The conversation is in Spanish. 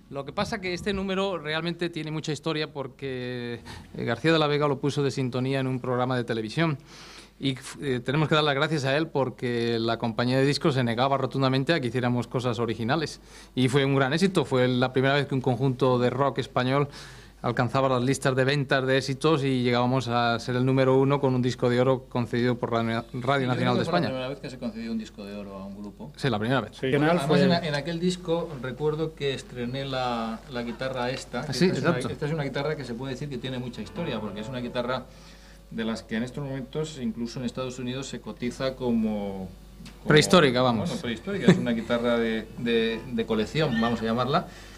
Lo que pasa que este número realmente tiene mucha historia porque García de la Vega lo puso de sintonía en un programa de televisión. Y tenemos que dar las gracias a él porque la compañía de discos se negaba rotundamente a que hiciéramos cosas originales. Y fue un gran éxito. Fue la primera vez que un conjunto de rock español alcanzaba las listas de ventas de éxitos y llegábamos a ser el número 1 con un disco de oro concedido por Radio Nacional de España. ¿Es la primera vez que se concedió un disco de oro a un grupo? Sí, la primera vez. Sí. Además, en aquel disco recuerdo que estrené la guitarra esta. Sí, esta es una guitarra que se puede decir que tiene mucha historia, porque es una guitarra de las que en estos momentos, incluso en Estados Unidos, se cotiza como prehistórica, vamos. Bueno, prehistórica, es una guitarra de colección, vamos a llamarla.